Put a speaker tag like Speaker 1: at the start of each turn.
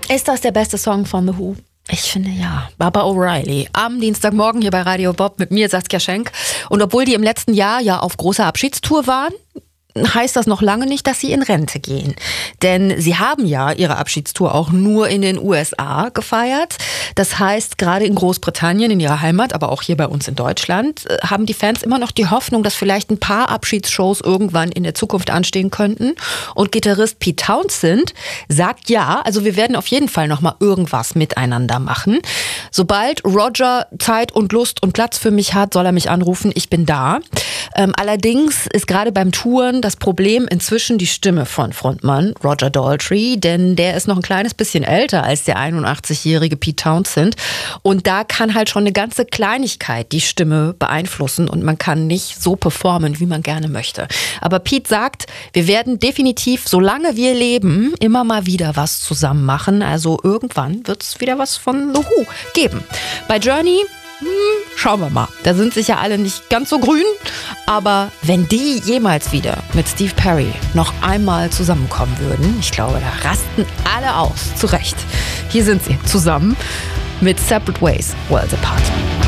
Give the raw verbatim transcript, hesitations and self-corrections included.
Speaker 1: Ist das der beste Song von The Who? Ich finde ja. Baba O'Reilly am Dienstagmorgen hier bei Radio Bob mit mir, Saskia Schenk. Und obwohl die im letzten Jahr ja auf großer Abschiedstour waren, heißt das noch lange nicht, dass sie in Rente gehen. Denn sie haben ja ihre Abschiedstour auch nur in den U S A gefeiert. Das heißt, gerade in Großbritannien, in ihrer Heimat, aber auch hier bei uns in Deutschland, haben die Fans immer noch die Hoffnung, dass vielleicht ein paar Abschiedsshows irgendwann in der Zukunft anstehen könnten. Und Gitarrist Pete Townshend sagt ja, also wir werden auf jeden Fall noch mal irgendwas miteinander machen. Sobald Roger Zeit und Lust und Platz für mich hat, soll er mich anrufen. Ich bin da. Ähm, allerdings ist gerade beim Touren das Problem inzwischen die Stimme von Frontmann Roger Daltrey, denn der ist noch ein kleines bisschen älter als der einundachtzigjährige Pete Townshend und da kann halt schon eine ganze Kleinigkeit die Stimme beeinflussen und man kann nicht so performen, wie man gerne möchte. Aber Pete sagt, wir werden definitiv, solange wir leben, immer mal wieder was zusammen machen. Also irgendwann wird es wieder was von The Who geben. Bei Journey Hm, schauen wir mal. Da sind sicher alle nicht ganz so grün. Aber wenn die jemals wieder mit Steve Perry noch einmal zusammenkommen würden, ich glaube, da rasten alle aus. Zu Recht. Hier sind sie zusammen mit Separate Ways, Worlds Apart.